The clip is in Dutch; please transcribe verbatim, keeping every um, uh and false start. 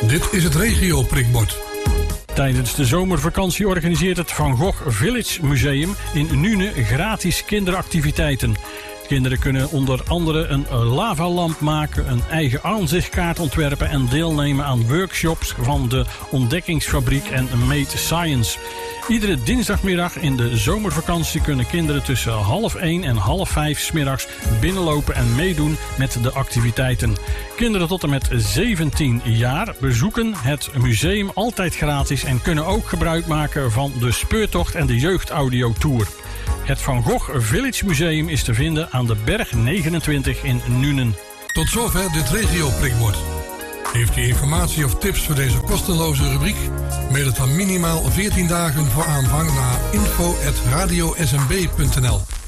Dit is het regio prikbord. Tijdens de zomervakantie organiseert het Van Gogh Village Museum in Nuenen gratis kinderactiviteiten. Kinderen kunnen onder andere een lavalamp maken, een eigen aanzichtkaart ontwerpen en deelnemen aan workshops van de Ontdekkingsfabriek en Made Science. Iedere dinsdagmiddag in de zomervakantie kunnen kinderen tussen half één en half vijf 's middags binnenlopen en meedoen met de activiteiten. Kinderen tot en met zeventien jaar bezoeken het museum altijd gratis en kunnen ook gebruik maken van de speurtocht en de jeugdaudiotour. Het Van Gogh Village Museum is te vinden aan de Berg negenentwintig in Nuenen. Tot zover dit regio prikbord. Heeft u informatie of tips voor deze kosteloze rubriek? Mail het dan minimaal veertien dagen voor aanvang naar info at radio s m b punt n l.